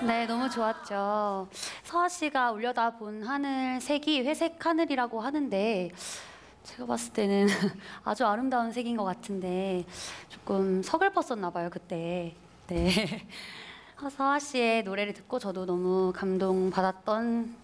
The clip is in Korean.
네, 너무 좋았죠. 서아 씨가 올려다본 하늘 색이 회색 하늘이라고 하는데 제가 봤을 때는 아주 아름다운 색인 것 같은데 조금 서글펐었나 봐요, 그때. 네. 서아 씨의 노래를 듣고 저도 너무 감동받았던